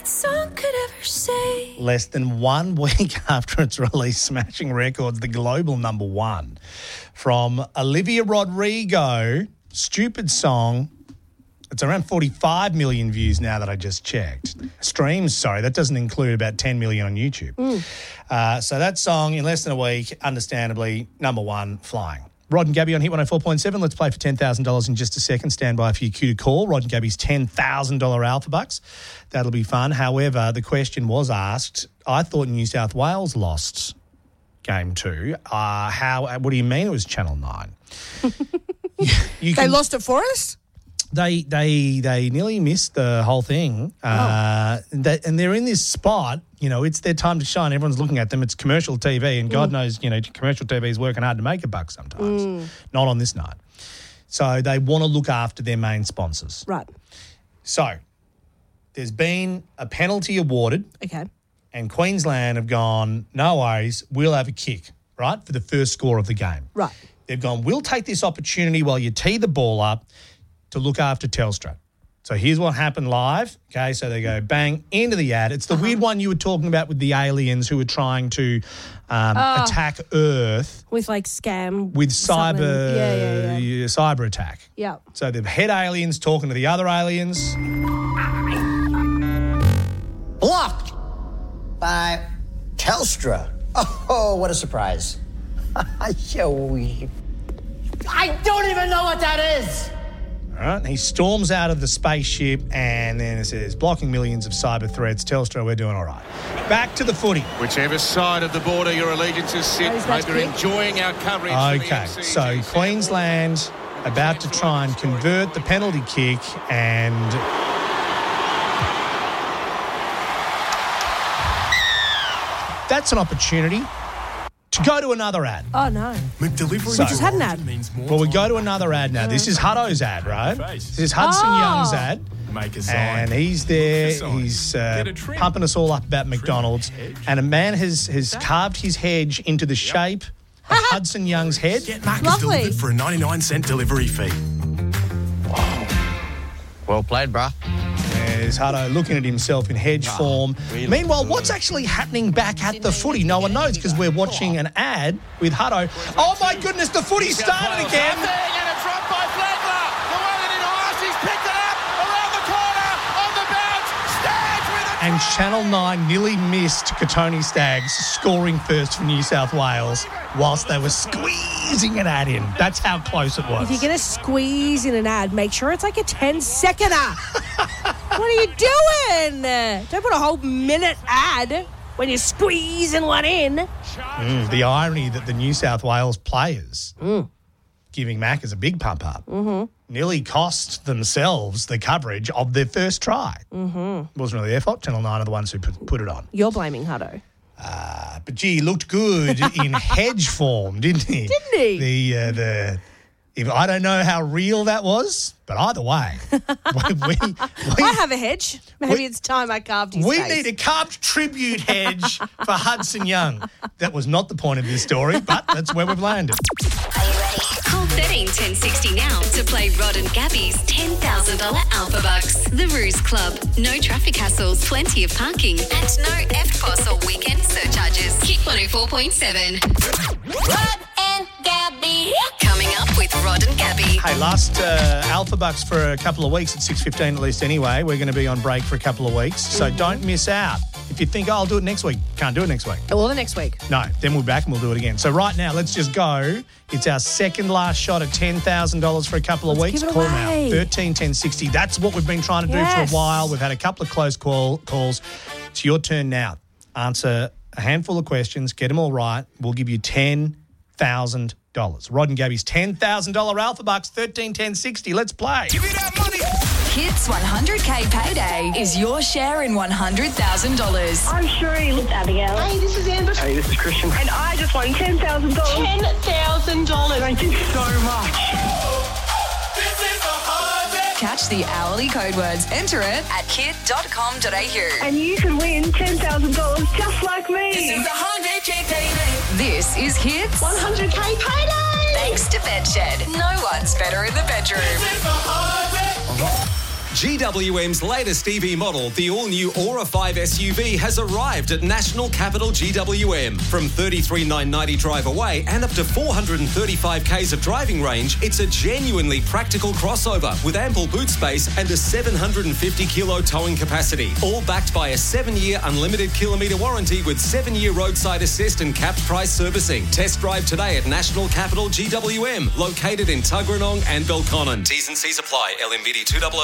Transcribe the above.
that song could ever say. Less than 1 week after its release, smashing records, the global number one from Olivia Rodrigo, Stupid Song. It's around 45 million views now that I just checked. Streams, sorry, that doesn't include about 10 million on YouTube. So that song, in less than a week, understandably, number one, flying. Rod and Gabby on Hit 104.7. Let's play for $10,000 in just a second. Stand by for your cue to call. Rod and Gabby's $10,000 Alpha Bucks. That'll be fun. However, the question was asked, I thought New South Wales lost game 2. What do you mean it was Channel 9? They lost it for us? They nearly missed the whole thing. And they're in this spot, it's their time to shine. Everyone's looking at them. It's commercial TV, and God knows, commercial TV is working hard to make a buck sometimes. Not on this night. So they want to look after their main sponsors. Right. So there's been a penalty awarded. Okay. And Queensland have gone, no worries, we'll have a kick, right, for the first score of the game. Right. They've gone, we'll take this opportunity while you tee the ball up to look after Telstra. So here's what happened live. Okay, so they go bang into the ad. It's the weird one you were talking about with the aliens who were trying to attack Earth with scam. With cyber cyber attack. Yeah. So the head aliens talking to the other aliens. Blocked by Telstra. Oh, what a surprise. I don't even know what that is. All right, he storms out of the spaceship and then it says, blocking millions of cyber threats. Telstra, we're doing all right. Back to the footy. Whichever side of the border your allegiances sit, hope you're enjoying our coverage. Okay, so Queensland about to try and convert the penalty kick and... That's an opportunity to go to another ad. Oh, no. McDelivery. We just had an ad. Well, we go to another ad now. This is Hutto's ad, right? This is Hudson Young's ad. And he's there. He's pumping us all up about McDonald's. And a man has carved his hedge into the shape of Hudson Young's head. Get Macca's delivered for a 99-cent delivery fee. Well played, bruh. There's Hutto looking at himself in hedge form. Really Meanwhile, good. what's actually happening back at the footy? No one knows because we're watching an ad with Hutto. Oh, my goodness, the footy started again. And a drop by Flagler. The one that in Haas, he's picked it up around the corner on the bounce. Staggs with it. And Channel 9 nearly missed Katoni Staggs scoring first for New South Wales whilst they were squeezing an ad in. That's how close it was. If you're going to squeeze in an ad, make sure it's like a 10-seconder. What are you doing? Don't put a whole minute ad when you're squeezing one in. The irony that the New South Wales players giving Maccas a big pump up nearly cost themselves the coverage of their first try. It wasn't really their fault. Channel 9 are the ones who put it on. You're blaming Hutto. But gee, he looked good in hedge form, didn't he? Didn't he? I don't know how real that was, but either way, I have a hedge. Maybe it's time I carved his we face. need a carved tribute hedge for Hudson Young. That was not the point of this story, but that's where we've landed. Are you ready? Call 13 1060 now to play Rod and Gabby's $10,000 Alpha Bucks. The Ruse Club. No traffic hassles, plenty of parking, and no EFTPOS or weekend surcharges. Hit 104.7. Rod and Gabby. Coming up with Rod and Gabby. Hey, last Alpha Bucks for a couple of weeks at 6:15 at least anyway. We're going to be on break for a couple of weeks, so don't miss out. If you think, I'll do it next week, can't do it next week. Or the next week. No, then we'll be back and we'll do it again. So right now, let's just go. It's our second last shot at $10,000 for a couple of weeks. Give it Call away. now, 13 1060. That's what we've been trying to do for a while. We've had a couple of close calls. It's your turn now. Answer a handful of questions, get them all right. We'll give you $10,000. Rod and Gabby's $10,000 Alpha Bucks, 13 1060. Let's play. Give me that money. Hits 100K payday is your share in $100,000. I'm Sheree with Abigail. Hey, this is Amber. Hey, this is Christian. And I just won $10,000. $10,000. Thank you so much. Catch the hourly code words. Enter it at kid.com.au. And you can win $10,000 just like me. This is 100K payday. This is Hits 100K payday. Thanks to BedShed. No one's better in the bedroom. GWM's latest EV model, the all-new Aura 5 SUV, has arrived at National Capital GWM. From $33,990 drive away and up to 435 k's of driving range, it's a genuinely practical crossover with ample boot space and a 750 kilo towing capacity. All backed by a 7-year unlimited kilometre warranty with 7-year roadside assist and capped price servicing. Test drive today at National Capital GWM, located in Tuggeranong and Belconnen. T's and C's apply. LMVD 2005